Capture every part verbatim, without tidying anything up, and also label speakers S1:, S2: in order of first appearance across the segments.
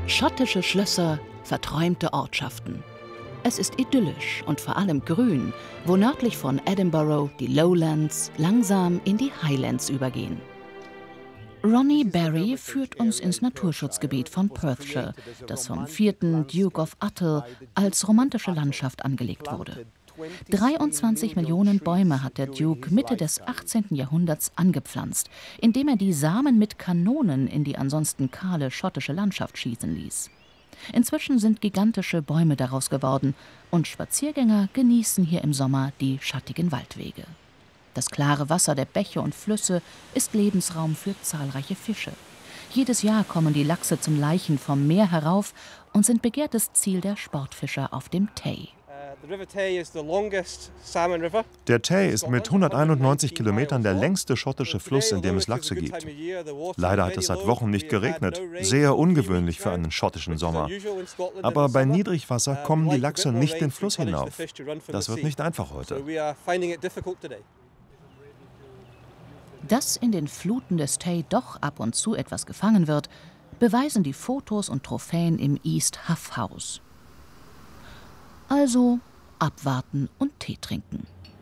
S1: Schottische Schlösser, verträumte Ortschaften. Es ist idyllisch und vor allem grün, wo nördlich von Edinburgh die Lowlands langsam in die Highlands übergehen. Ronnie Barry führt uns ins Naturschutzgebiet von Perthshire, das vom vierten Duke of Atholl als romantische Landschaft angelegt wurde. dreiundzwanzig Millionen Bäume hat der Duke Mitte des achtzehnten Jahrhunderts angepflanzt, indem er die Samen mit Kanonen in die ansonsten kahle schottische Landschaft schießen ließ. Inzwischen sind gigantische Bäume daraus geworden und Spaziergänger genießen hier im Sommer die schattigen Waldwege. Das klare Wasser der Bäche und Flüsse ist Lebensraum für zahlreiche Fische. Jedes Jahr kommen die Lachse zum Laichen vom Meer herauf und sind begehrtes Ziel der Sportfischer auf dem Tay.
S2: Der Tay ist mit hunderteinundneunzig Kilometern der längste schottische Fluss, in dem es Lachse gibt. Leider hat es seit Wochen nicht geregnet. Sehr ungewöhnlich für einen schottischen Sommer. Aber bei Niedrigwasser kommen die Lachse nicht den Fluss hinauf. Das wird nicht einfach heute.
S1: Dass in den Fluten des Tay doch ab und zu etwas gefangen wird, beweisen die Fotos und Trophäen im East Huff House. Also abwarten und Tee trinken.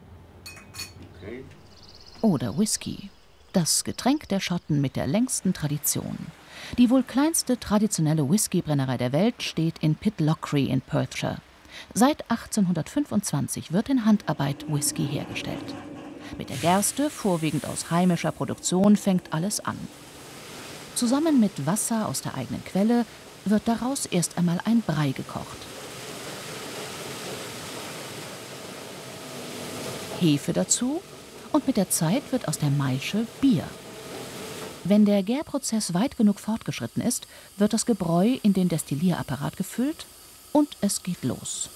S1: Oder Whisky, das Getränk der Schotten mit der längsten Tradition. Die wohl kleinste traditionelle Whiskybrennerei der Welt steht in Pitlochry in Perthshire. Seit achtzehnhundertfünfundzwanzig wird in Handarbeit Whisky hergestellt. Mit der Gerste, vorwiegend aus heimischer Produktion, fängt alles an. Zusammen mit Wasser aus der eigenen Quelle wird daraus erst einmal ein Brei gekocht. Hefe dazu und mit der Zeit wird aus der Maische Bier. Wenn der Gärprozess weit genug fortgeschritten ist, wird das Gebräu in den Destillierapparat gefüllt und es geht los.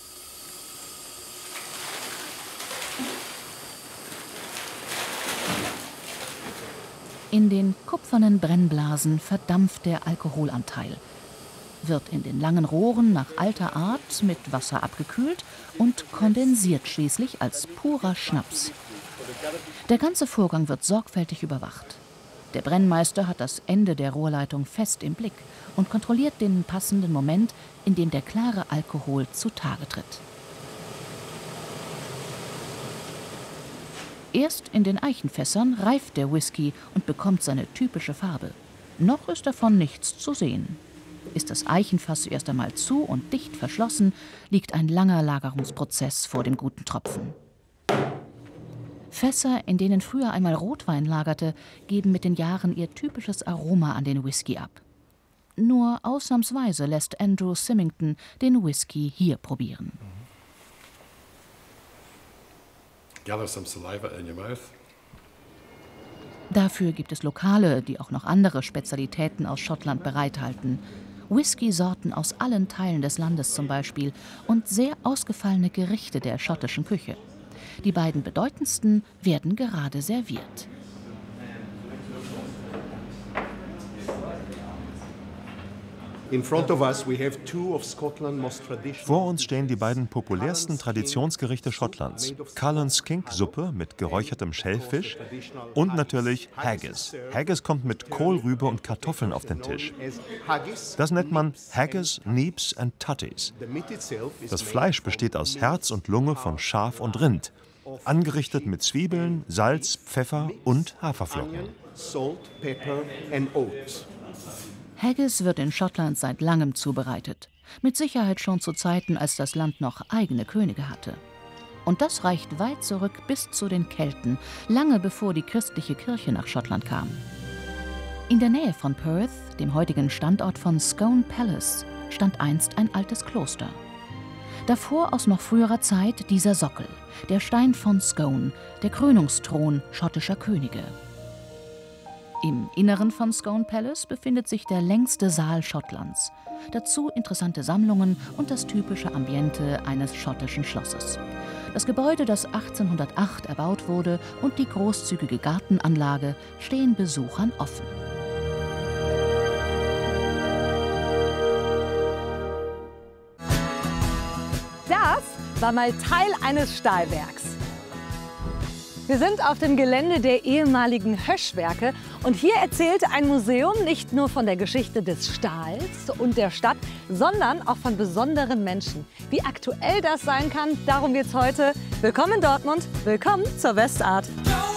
S1: In den kupfernen Brennblasen verdampft der Alkoholanteil, wird in den langen Rohren nach alter Art mit Wasser abgekühlt und kondensiert schließlich als purer Schnaps. Der ganze Vorgang wird sorgfältig überwacht. Der Brennmeister hat das Ende der Rohrleitung fest im Blick und kontrolliert den passenden Moment, in dem der klare Alkohol zutage tritt. Erst in den Eichenfässern reift der Whisky und bekommt seine typische Farbe. Noch ist davon nichts zu sehen. Ist das Eichenfass erst einmal zu und dicht verschlossen, liegt ein langer Lagerungsprozess vor dem guten Tropfen. Fässer, in denen früher einmal Rotwein lagerte, geben mit den Jahren ihr typisches Aroma an den Whisky ab. Nur ausnahmsweise lässt Andrew Symington den Whisky hier probieren.
S3: Gather some saliva in your mouth.
S1: Dafür gibt es Lokale, die auch noch andere Spezialitäten aus Schottland bereithalten. Whisky-Sorten aus allen Teilen des Landes zum Beispiel und sehr ausgefallene Gerichte der schottischen Küche. Die beiden bedeutendsten werden gerade serviert.
S2: Vor uns stehen die beiden populärsten Traditionsgerichte Schottlands. Cullen Skink-Suppe mit geräuchertem Schellfisch und natürlich Haggis. Haggis kommt mit Kohlrübe und Kartoffeln auf den Tisch. Das nennt man Haggis, Neeps and Tutties. Das Fleisch besteht aus Herz und Lunge von Schaf und Rind, angerichtet mit Zwiebeln, Salz, Pfeffer und Haferflocken.
S1: Haggis wird in Schottland seit langem zubereitet. Mit Sicherheit schon zu Zeiten, als das Land noch eigene Könige hatte. Und das reicht weit zurück bis zu den Kelten, lange bevor die christliche Kirche nach Schottland kam. In der Nähe von Perth, dem heutigen Standort von Scone Palace, stand einst ein altes Kloster. Davor aus noch früherer Zeit dieser Sockel, der Stein von Scone, der Krönungsthron schottischer Könige. Im Inneren von Scone Palace befindet sich der längste Saal Schottlands. Dazu interessante Sammlungen und das typische Ambiente eines schottischen Schlosses. Das Gebäude, das achtzehnhundertacht erbaut wurde, und die großzügige Gartenanlage stehen Besuchern offen.
S4: Das war mal Teil eines Stahlwerks. Wir sind auf dem Gelände der ehemaligen Höschwerke und hier erzählt ein Museum nicht nur von der Geschichte des Stahls und der Stadt, sondern auch von besonderen Menschen. Wie aktuell das sein kann, darum geht's heute. Willkommen in Dortmund, willkommen zur Westart.